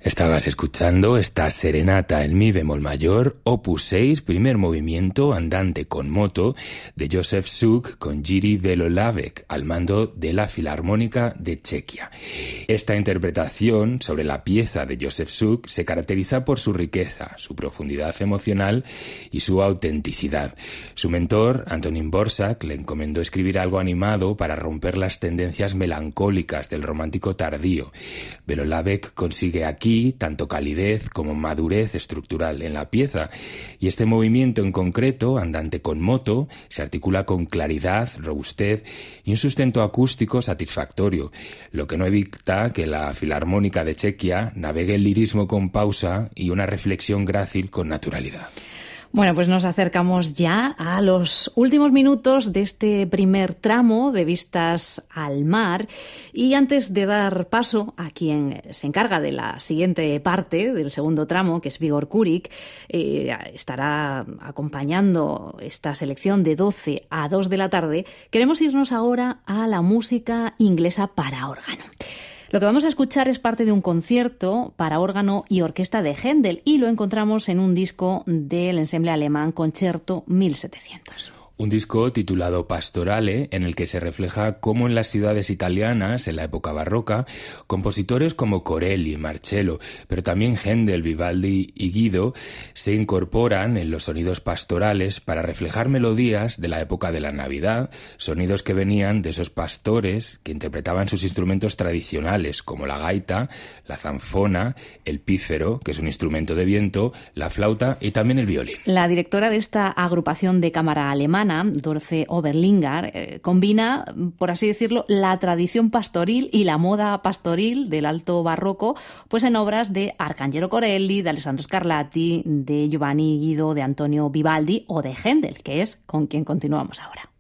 Estabas escuchando esta serenata en mi bemol mayor, opus 6, primer movimiento, andante con moto, de Josef Suk con Jiří Velolávek al mando de la Filarmónica de Chequia. Esta interpretación sobre la pieza de Josef Suk se caracteriza por su riqueza, su profundidad emocional y su autenticidad. Su mentor, Antonín Dvořák, le encomendó escribir algo animado para romper las tendencias melancólicas del romántico tardío. Velolávek consigue aquí tanto calidez como madurez estructural en la pieza, y este movimiento en concreto, andante con moto, se articula con claridad, robustez y un sustento acústico satisfactorio, lo que no evita que la Filarmónica de Chequia navegue el lirismo con pausa y una reflexión grácil con naturalidad. Bueno, pues nos acercamos ya a los últimos minutos de este primer tramo de Vistas al Mar, y antes de dar paso a quien se encarga de la siguiente parte del segundo tramo, que es Vígor Kurik, estará acompañando esta selección de 12 a 2 de la tarde, queremos irnos ahora a la música inglesa para órgano. Lo que vamos a escuchar es parte de un concierto para órgano y orquesta de Händel, y lo encontramos en un disco del ensemble alemán Concerto 1700. Un disco titulado Pastorale, en el que se refleja cómo en las ciudades italianas, en la época barroca, compositores como Corelli, Marcello, pero también Händel, Vivaldi y Guido, se incorporan en los sonidos pastorales para reflejar melodías de la época de la Navidad, sonidos que venían de esos pastores que interpretaban sus instrumentos tradicionales, como la gaita, la zanfona, el pífero, que es un instrumento de viento, la flauta y también el violín. La directora de esta agrupación de cámara alemana, Dorce Oberlinger, combina, por así decirlo, la tradición pastoril y la moda pastoril del alto barroco, pues en obras de Arcangelo Corelli, de Alessandro Scarlatti, de Giovanni Guido, de Antonio Vivaldi o de Händel, que es con quien continuamos ahora.